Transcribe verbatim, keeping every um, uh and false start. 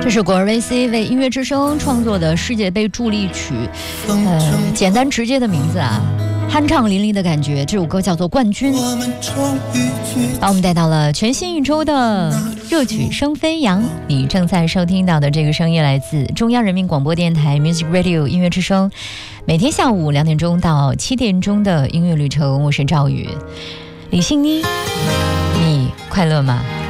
这是果儿 V C 为音乐之声创作的世界杯助力曲，呃，简单直接的名字啊，酣畅淋漓的感觉。这首歌叫做《冠军》，把我们带到了全新一周的热曲声飞扬。你正在收听到的这个声音来自中央人民广播电台 Music Radio 音乐之声，每天下午两点钟到七点钟的音乐旅程。我是赵宇，李信妮，你快乐吗？